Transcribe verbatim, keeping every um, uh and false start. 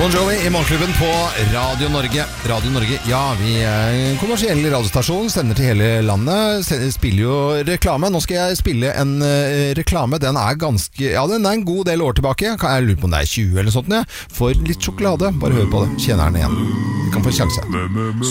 Bon Jovi i Morgenklubben på Radio Norge. Radio Norge, ja, vi er en kommersiell radiostasjon, sender til hele landet, spiller jo reklame. Nå skal jeg spille en uh, reklame, den er ganske, ja, den er en god del år tilbake. Jeg lurer på om det er tjue eller sånt, ja. For litt sjokolade, bare hør på det, kjenner den igjen. Vi kan få sjanse.